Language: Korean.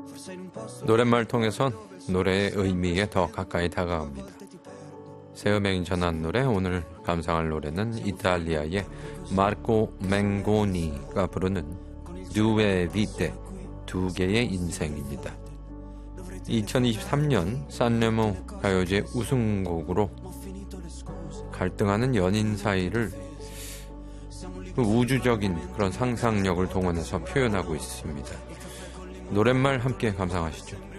노랫말을 통해선 노래의 의미에 더 가까이 다가갑니다. 새 음행이 전한 노래, 오늘 감상할 노래는 이탈리아의 마르코 맹고니가 부르는 Due Vite, 두 개의 인생입니다. 2023년 산레모 가요제 우승곡으로 갈등하는 연인 사이를 그 우주적인 그런 상상력을 동원해서 표현하고 있습니다. 노랫말 함께 감상하시죠.